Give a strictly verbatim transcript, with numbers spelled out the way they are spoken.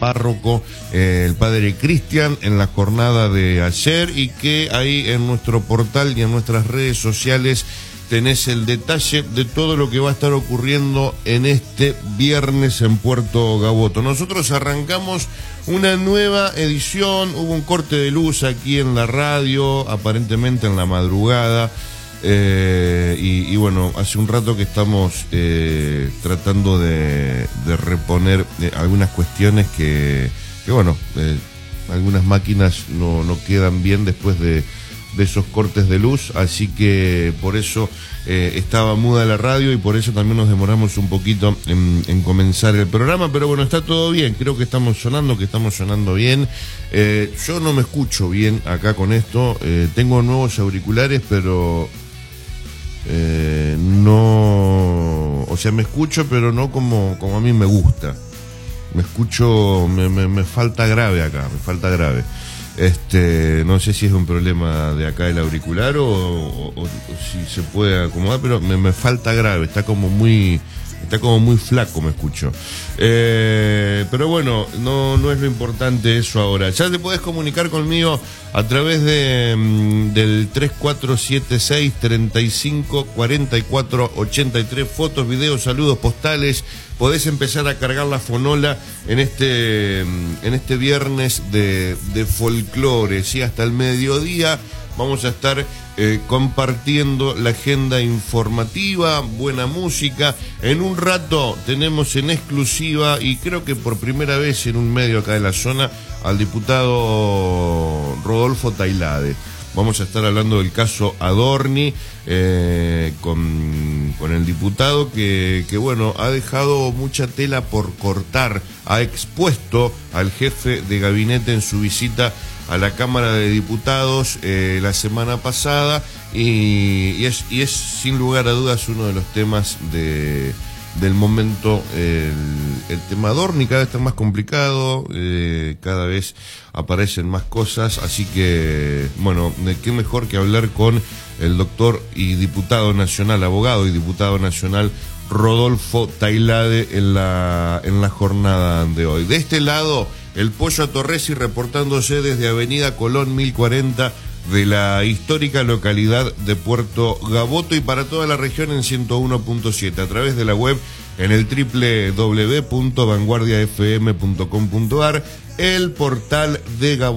párroco, eh, el padre Cristian, en la jornada de ayer, y que ahí en nuestro portal y en nuestras redes sociales tenés el detalle de todo lo que va a estar ocurriendo en este viernes en Puerto Gaboto. Nosotros arrancamos una nueva edición, hubo un corte de luz aquí en la radio, aparentemente en la madrugada, eh, y, y bueno, hace un rato que estamos eh, tratando de, de reponer eh, algunas cuestiones que, que bueno, eh, algunas máquinas no, no quedan bien después de de esos cortes de luz, así que por eso eh, estaba muda la radio y por eso también nos demoramos un poquito en, en comenzar el programa, pero bueno, está todo bien, creo que estamos sonando, que estamos sonando bien. Eh, yo no me escucho bien acá con esto, eh, tengo nuevos auriculares, pero eh, no, o sea, me escucho, pero no como, como a mí me gusta. Me escucho, me, me, me falta grave acá, me falta grave. Este, no sé si es un problema de acá del auricular o, o, o si se puede acomodar, pero me, me falta grave, está como muy, está como muy flaco, me escucho. Eh, pero bueno, no, no es lo importante eso ahora. Ya te podés comunicar conmigo a través de del tres cuatro siete seis, treinta y cinco, cuarenta y cuatro, ochenta y tres, fotos, videos, saludos, postales. Podés empezar a cargar la fonola en este en este viernes de, de folclore, ¿sí? Hasta el mediodía vamos a estar eh, compartiendo la agenda informativa, buena música. En un rato tenemos en exclusiva, y creo que por primera vez en un medio acá de la zona, al diputado Rodolfo Tailade. Vamos a estar hablando del caso Adorni eh, con, con el diputado que, que, bueno, ha dejado mucha tela por cortar, ha expuesto al jefe de gabinete en su visita a la Cámara de Diputados eh, la semana pasada, y, y, es, y es sin lugar a dudas uno de los temas de... del momento. El, el tema Adorni cada vez está más complicado, eh, cada vez aparecen más cosas, así que bueno, qué mejor que hablar con el doctor y diputado nacional, abogado y diputado nacional Rodolfo Tailade en la, en la jornada de hoy. De este lado, el Pollo Torresi reportándose desde Avenida Colón mil cuarenta de la histórica localidad de Puerto Gaboto, y para toda la región en ciento uno punto siete, a través de la web en el doble u doble u doble u punto vanguardia f m punto com punto a r, el portal de Gaboto.